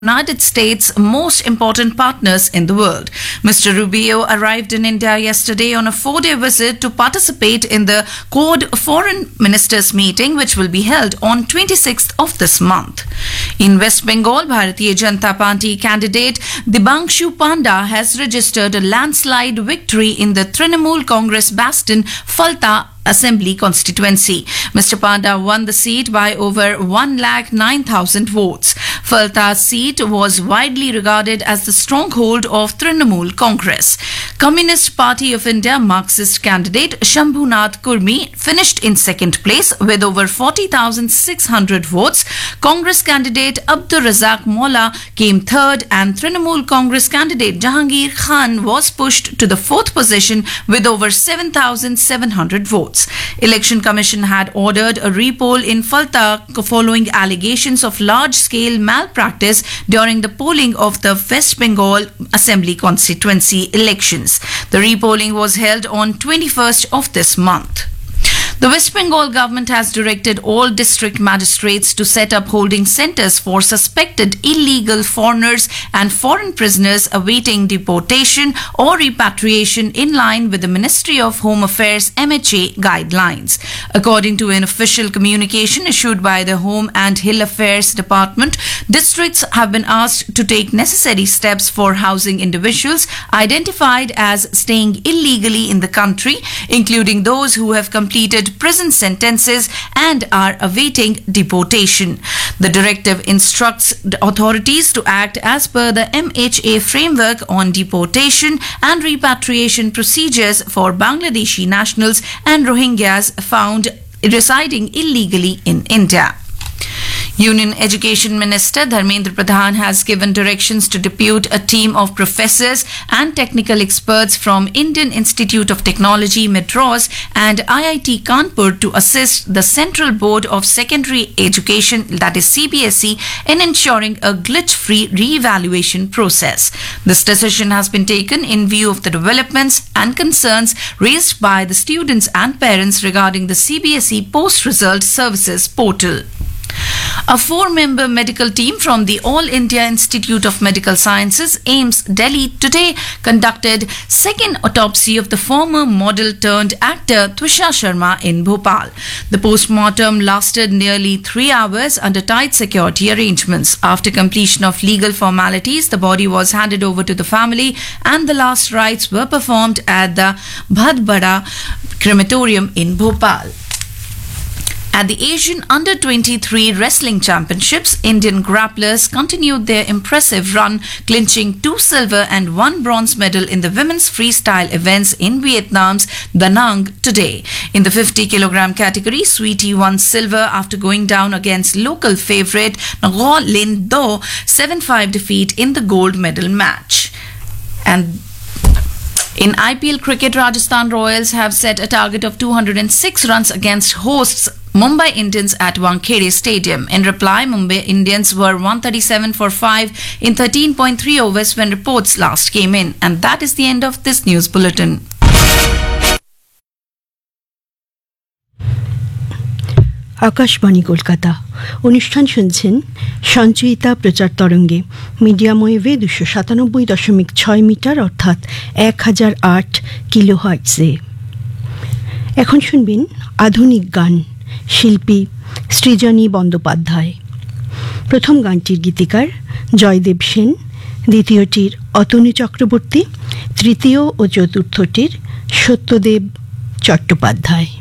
United States' most important partners in the world. Mr. Rubio arrived in India yesterday on a 4-day visit to participate in the Quad Foreign Ministers meeting, which will be held on 26th of this month. In West Bengal, Bharatiya Janata Party candidate Dibanshu Panda has registered a landslide victory in the Trinamool Congress bastion Falta Assembly constituency. Mr. Panda won the seat by over 1,09,000 votes. Falta's seat was widely regarded as the stronghold of Trinamool Congress. Communist Party of India Marxist candidate Shambhunath Kurmi finished in second place with over 40,600 votes. Congress candidate Abdur Razak Molla came third, and Trinamool Congress candidate Jahangir Khan was pushed to the fourth position with over 7,700 votes. Election Commission had ordered a repoll in Falta following allegations of large-scale malpractice during the polling of the West Bengal Assembly constituency elections. The repolling was held on 21st of this month. The West Bengal government has directed all district magistrates to set up holding centres for suspected illegal foreigners and foreign prisoners awaiting deportation or repatriation in line with the Ministry of Home Affairs MHA guidelines. According to an official communication issued by the Home and Hill Affairs Department, districts have been asked to take necessary steps for housing individuals identified as staying illegally in the country, including those who have completed prison sentences and are awaiting deportation. The directive instructs the authorities to act as per the MHA framework on deportation and repatriation procedures for Bangladeshi nationals and Rohingyas found residing illegally in India. Union Education Minister Dharmendra Pradhan has given directions to depute a team of professors and technical experts from Indian Institute of Technology, Madras, and IIT Kanpur to assist the Central Board of Secondary Education, that is CBSE, in ensuring a glitch-free re-evaluation process. This decision has been taken in view of the developments and concerns raised by the students and parents regarding the CBSE post-result services portal. A 4-member medical team from the All India Institute of Medical Sciences, AIIMS, Delhi, today conducted second autopsy of the former model-turned-actor Twisha Sharma in Bhopal. The post-mortem lasted nearly 3 hours under tight security arrangements. After completion of legal formalities, the body was handed over to the family and the last rites were performed at the Bhadbada crematorium in Bhopal. At the Asian Under-23 Wrestling Championships, Indian grapplers continued their impressive run, clinching 2 silver and 1 bronze medal in the women's freestyle events in Vietnam's Da Nang today. In the 50-kilogram category, Sweetie won silver after going down against local favourite Ngo Linh Do 7-5 defeat in the gold medal match. And in IPL cricket, Rajasthan Royals have set a target of 206 runs against hosts Mumbai Indians at Wankhede Stadium. In reply, Mumbai Indians were 137 for 5 in 13.3 overs when reports last came in. And that is the end of this news bulletin. Akashvani Kolkata অনুষ্ঠান শুনছেন সঞ্চয়িতা প্রচার তরঙ্গে medium ওয়েভে 297.6 metre অর্থাৎ 1008 কিলোহার্টজে। এখন শুনবেন আধুনিক গান, শিল্পী সৃজনী বন্দ্যোপাধ্যায়। প্রথম গানটির গীতিকার জয়দেব সেন, দ্বিতীয়টির অতনু চক্রবর্তী, তৃতীয় ও চতুর্থটির সত্যদেব চট্টোপাধ্যায়।